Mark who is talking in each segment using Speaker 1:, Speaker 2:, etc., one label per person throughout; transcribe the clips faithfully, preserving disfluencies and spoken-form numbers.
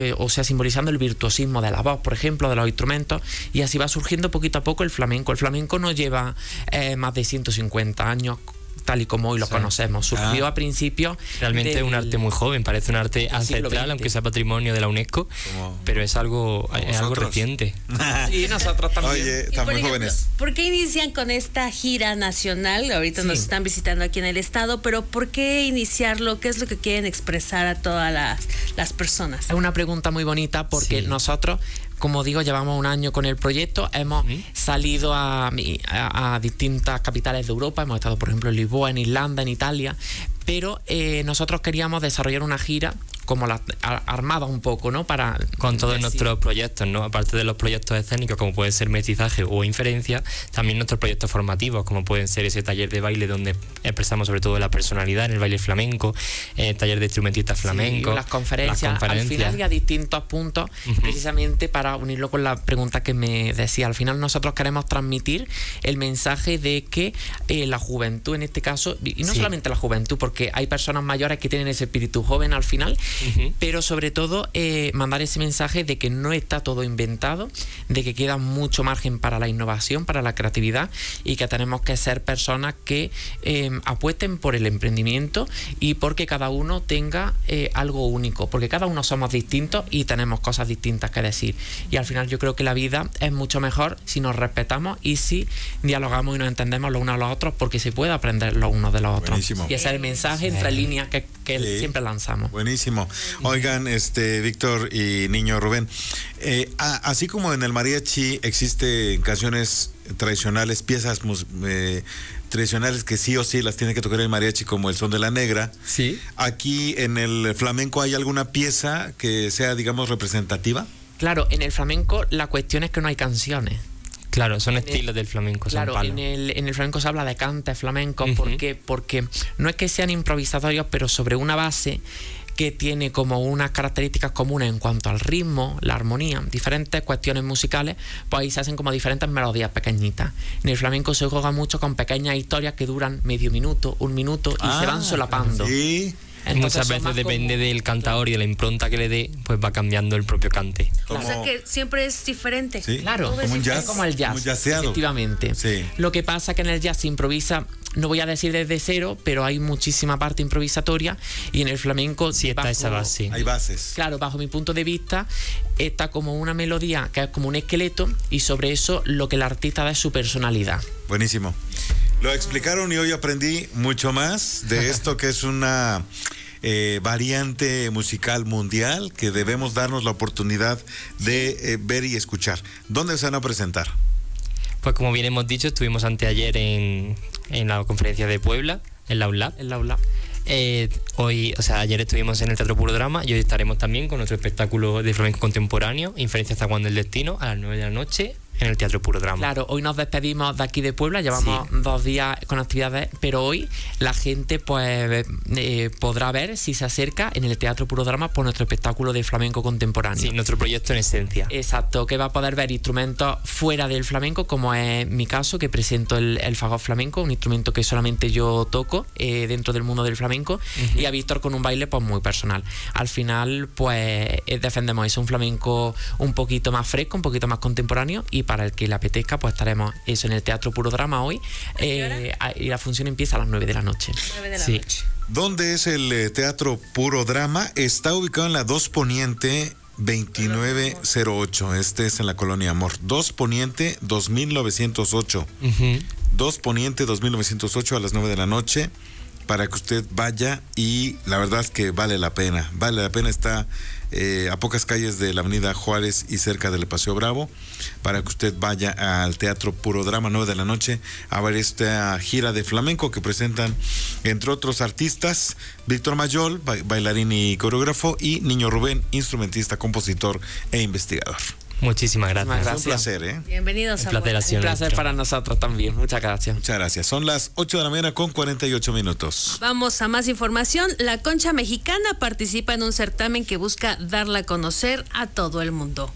Speaker 1: eh, o sea, simbolizando el virtuosismo de la voz, por ejemplo, de los instrumentos, y así va surgiendo poquito a poco el flamenco. El flamenco no lleva eh, más de ciento cincuenta años, tal y como hoy lo sí. conocemos. Surgió ah. a principios...
Speaker 2: Realmente es un arte muy joven, parece un arte ancestral, aunque sea patrimonio de la UNESCO, como, pero es algo, es algo reciente.
Speaker 1: Sí, nosotros también.
Speaker 3: Oye, están muy ejemplo, jóvenes.
Speaker 4: ¿Por qué inician con esta gira nacional? Ahorita sí. nos están visitando aquí en el estado, pero ¿por qué iniciarlo? ¿Qué es lo que quieren expresar a todas las, las personas?
Speaker 1: Es una pregunta muy bonita porque sí. nosotros... Como digo, llevamos un año con el proyecto, hemos uh-huh. salido a, a, a distintas capitales de Europa, hemos estado, por ejemplo, en Lisboa, en Irlanda, en Italia, pero eh, nosotros queríamos desarrollar una gira como la armada un poco, ¿no? Para
Speaker 2: con todos decir. nuestros proyectos, ¿no? Aparte de los proyectos escénicos, como puede ser mestizaje o inferencia, también nuestros proyectos formativos, como pueden ser ese taller de baile donde expresamos sobre todo la personalidad en el baile flamenco, el taller de instrumentistas flamencos,
Speaker 1: sí, las conferencias, las conferencias, al final y a distintos puntos, uh-huh. precisamente para unirlo con la pregunta que me decía. Al final nosotros queremos transmitir el mensaje de que eh, la juventud en este caso, y no sí. solamente la juventud, porque hay personas mayores que tienen ese espíritu joven al final, uh-huh. pero sobre todo eh, mandar ese mensaje de que no está todo inventado, de que queda mucho margen para la innovación, para la creatividad, y que tenemos que ser personas que eh, apuesten por el emprendimiento y porque cada uno tenga eh, algo único, porque cada uno somos distintos y tenemos cosas distintas que decir, y al final yo creo que la vida es mucho mejor si nos respetamos y si dialogamos y nos entendemos los unos a los otros, porque se puede aprender los unos de los otros.
Speaker 3: Buenísimo.
Speaker 1: Y ese es el mensaje sí. entre líneas que, que sí. siempre lanzamos.
Speaker 3: Buenísimo. Oigan, este Víctor y Niño Rubén, eh, a, así como en el mariachi existen canciones tradicionales, piezas eh, tradicionales que sí o sí las tiene que tocar el mariachi, como el Son de la Negra.
Speaker 1: Sí.
Speaker 3: Aquí en el flamenco, ¿hay alguna pieza que sea, digamos, representativa?
Speaker 1: Claro, en el flamenco la cuestión es que no hay canciones.
Speaker 2: Claro, son estilos el, del flamenco.
Speaker 1: Claro,
Speaker 2: son
Speaker 1: en el, en el flamenco se habla de cantes flamencos. Uh-huh. ¿Por qué? Porque no es que sean improvisatorios, pero sobre una base que tiene como unas características comunes en cuanto al ritmo, la armonía, diferentes cuestiones musicales, pues ahí se hacen como diferentes melodías pequeñitas. En el flamenco se juega mucho con pequeñas historias que duran medio minuto, un minuto, y ah, se van solapando.
Speaker 3: Sí.
Speaker 2: Entonces, muchas veces depende como... del cantador y de la impronta que le dé, pues va cambiando el propio cante.
Speaker 4: Como... O sea que siempre es diferente.
Speaker 3: Sí,
Speaker 1: claro,
Speaker 3: como un jazz,
Speaker 1: como el jazz,
Speaker 3: como jazzeado.
Speaker 1: Efectivamente.
Speaker 3: Sí.
Speaker 1: Lo que pasa es que en el jazz se improvisa, no voy a decir desde cero, pero hay muchísima parte improvisatoria, y en el flamenco
Speaker 2: sí está
Speaker 1: bajo,
Speaker 2: esa base.
Speaker 3: Hay bases.
Speaker 1: Claro, bajo mi punto de vista, está como una melodía que es como un esqueleto, y sobre eso lo que el artista da es su personalidad.
Speaker 3: Buenísimo. Lo explicaron y hoy aprendí mucho más de esto que es una... Eh, variante musical mundial que debemos darnos la oportunidad de eh, ver y escuchar. ¿Dónde se van a presentar?
Speaker 2: Pues como bien hemos dicho, estuvimos anteayer en, en la conferencia de Puebla, en la UNLAB.
Speaker 1: En la UNLAB.
Speaker 2: Eh, hoy, o sea, ayer estuvimos en el Teatro Puro Drama y hoy estaremos también con nuestro espectáculo de flamenco contemporáneo, Inferencia Zaguán del Destino, a las nueve de la noche, en el Teatro Puro Drama.
Speaker 1: Claro, hoy nos despedimos de aquí de Puebla, llevamos sí. dos días con actividades, pero hoy la gente pues eh, podrá ver, si se acerca, en el Teatro Puro Drama por nuestro espectáculo de flamenco contemporáneo.
Speaker 2: Sí, nuestro proyecto en esencia.
Speaker 1: Exacto, que va a poder ver instrumentos fuera del flamenco, como es mi caso, que presento el, el fagot flamenco, un instrumento que solamente yo toco eh, dentro del mundo del flamenco, uh-huh. y a Víctor con un baile pues muy personal. Al final pues eh, defendemos eso, un flamenco un poquito más fresco, un poquito más contemporáneo, y para el que le apetezca, pues estaremos eso en el Teatro Puro Drama hoy, eh, y la función empieza a las nueve de la noche.
Speaker 4: nueve de la
Speaker 1: sí.
Speaker 4: noche.
Speaker 3: ¿Dónde es el eh, Teatro Puro Drama? Está ubicado en la dos Poniente veintinueve cero ocho. Este es en la Colonia Amor. dos Poniente dos mil novecientos ocho. Uh-huh. dos Poniente dos mil novecientos ocho a las nueve de la noche, para que usted vaya, y la verdad es que vale la pena. Vale la pena, está eh, a pocas calles de la Avenida Juárez y cerca del Paseo Bravo, para que usted vaya al Teatro Puro Drama, nueve de la noche, a ver esta gira de flamenco que presentan, entre otros artistas, Víctor Mayol, ba- bailarín y coreógrafo, y Niño Rubén, instrumentista, compositor e investigador.
Speaker 2: Muchísimas gracias.
Speaker 1: gracias.
Speaker 3: Un placer, ¿eh?
Speaker 4: Bienvenidos
Speaker 2: Un
Speaker 4: a
Speaker 2: placer,
Speaker 4: Puebla.
Speaker 1: Un placer para nosotros también. Muchas gracias.
Speaker 3: Muchas gracias. Son las ocho de la mañana con cuarenta y ocho minutos.
Speaker 4: Vamos a más información. La Concha Mexicana participa en un certamen que busca darla a conocer a todo el mundo.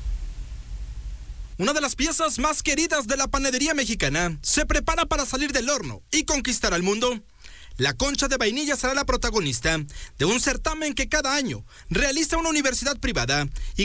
Speaker 5: Una de las piezas más queridas de la panadería mexicana se prepara para salir del horno y conquistar al mundo. la concha de vainilla será la protagonista de un certamen que cada año realiza una universidad privada y